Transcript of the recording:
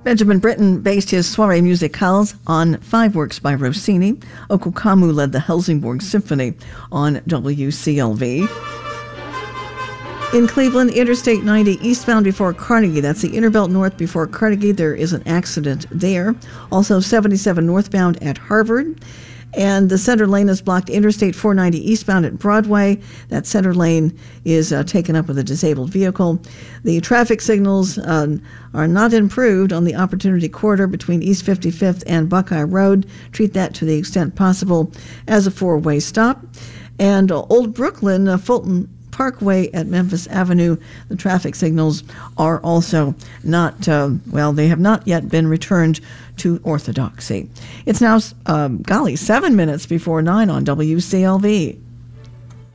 Benjamin Britten based his Soirée Musicales on 5 works by Rossini. Okukamu led the Helsingborg Symphony on WCLV. In Cleveland, Interstate 90 eastbound before Carnegie. That's the Inner Belt North before Carnegie. There is an accident there. Also 77 northbound at Harvard. And the center lane is blocked. Interstate 490 eastbound at Broadway. That center lane is taken up with a disabled vehicle. The traffic signals are not improved on the Opportunity Corridor between East 55th and Buckeye Road. Treat that to the extent possible as a 4-way stop. And Old Brooklyn, Fulton Parkway at Memphis Avenue, the traffic signals are also not, they have not yet been returned to orthodoxy. It's now, 7 minutes before 9 on WCLV.